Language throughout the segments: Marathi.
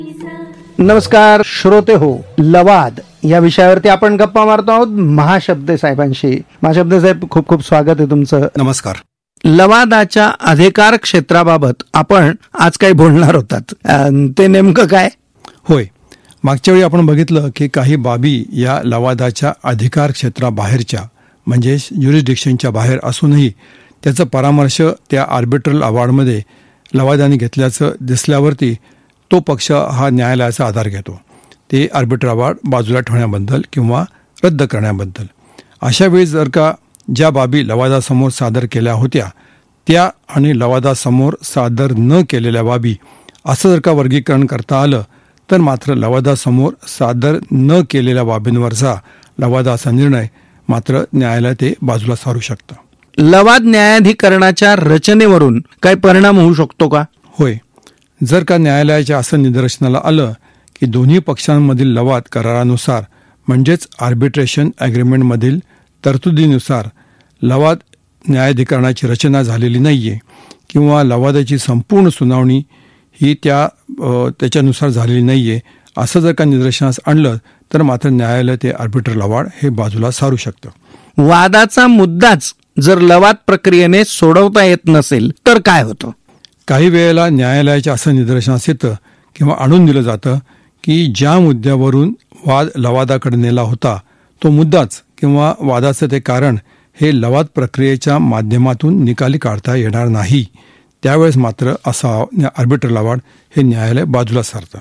नमस्कार श्रोते हो, लवाद या विषयावरती आपण गप्पा मारतो आहोत महाशब्दे साहेबांशी. महाशब्दे साहेब, खूप खूप स्वागत आहे तुमचं. नमस्कार. लवादाच्या अधिकार क्षेत्राबाबत आपण आज काही बोलणार होतात, ते नेमकं काय? होय, मागच्या वेळी आपण बघितलं की काही बाबी या लवादाच्या अधिकार क्षेत्राबाहेरच्या म्हणजे ज्युरिस्डिक्शनच्या बाहेर असूनही त्याचा परामर्श त्या आर्बिट्रल अवॉर्डमध्ये लवादाने घेतल्याचं दिसल्यावरती तो पक्ष हा न्यायालयाचा आधार घेतो, ते आर्बिट्रल अवॉर्ड बाजूला ठेवण्याबद्दल किंवा रद्द करण्याबद्दल. अशा वेळी जर का ज्या बाबी लवादासमोर सादर केल्या होत्या त्या आणि लवादासमोर सादर न केलेल्या बाबी असं जर का वर्गीकरण करता आलं तर मात्र लवादासमोर सादर न केलेल्या बाबींवरचा लवादाचा निर्णय मात्र न्यायालय ते बाजूला सारू शकतं. लवाद न्यायाधिकरणाच्या रचनेवरून काय परिणाम होऊ शकतो का? होय, जर का न्यायालयाच्या असं निदर्शनाला आलं की दोन्ही पक्षांमधील लवाद करारानुसार म्हणजेच आर्बिट्रेशन ॲग्रीमेंटमधील तरतुदीनुसार लवाद न्यायाधिकरणाची रचना झालेली नाहीये किंवा लवादाची संपूर्ण सुनावणी ही त्याच्यानुसार झालेली नाहीये, असं जर का निदर्शनास आणलं तर मात्र न्यायालय ते आर्बिट्रल अवॉर्ड हे बाजूला सारू शकतं. वादाचा मुद्दाच जर लवाद प्रक्रियेने सोडवता येत नसेल तर काय होतं? काही वेळेला न्यायालयाच्या असं निदर्शनास येतं किंवा आणून दिलं जातं की ज्या मुद्द्यावरून वाद लवादाकडे नेला होता तो मुद्दाच किंवा वादाचं ते कारण हे लवाद प्रक्रियेच्या माध्यमातून निकाली काढता येणार नाही. त्यावेळेस मात्र असा आर्बिट्रल अवॉर्ड हे न्यायालय बाजूला सारतं.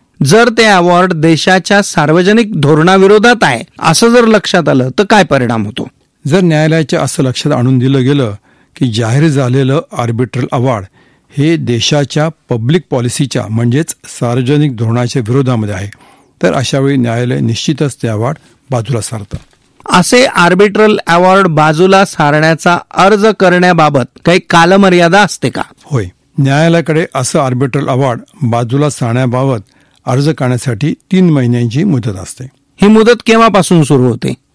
जर ते अवॉर्ड देशाच्या सार्वजनिक धोरणाविरोधात आहे असं जर लक्षात आलं तर काय परिणाम होतो? जर न्यायालयाच्या असं लक्षात आणून दिलं गेलं की जाहीर झालेलं आर्बिट्रल अवॉर्ड हे देशाच्या पब्लिक पॉलिसीच्या म्हणजेच सार्वजनिक धोरणाच्या विरोधामध्ये आहे तर अशावेळी न्यायालय निश्चितच ते अवॉर्ड बाजूला सारतं. असे आर्बिट्रल अवॉर्ड बाजूला सारण्याचा अर्ज करण्याबाबत काही कालमर्यादा असते का? होय, न्यायालयाकडे असं आर्बिट्रल अवॉर्ड बाजूला सारण्याबाबत अर्ज करण्यासाठी 3 महिन्यांची मुदत असते. ही मुदत केव्हापासून सुरू होते?